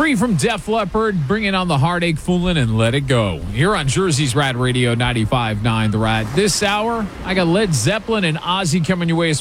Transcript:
Free from Def Leppard, bringing on the heartache, fooling, and let it go. Here on Jersey's Rad Radio 95.9 The Rad. This hour, I got Led Zeppelin and Ozzy coming your way as